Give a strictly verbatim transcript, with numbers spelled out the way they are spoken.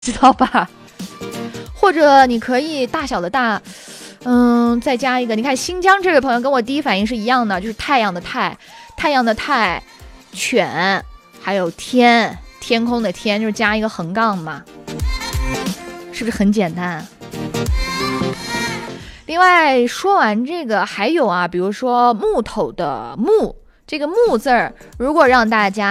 知道吧？或者你可以大小的大，嗯，再加一个。你看新疆这位朋友跟我第一反应是一样的，就是太阳的太，太阳的太，犬，还有天，天空的天，就是加一个横杠嘛，是不是很简单？另外说完这个，还有啊，比如说木头的木，这个木字儿，如果让大家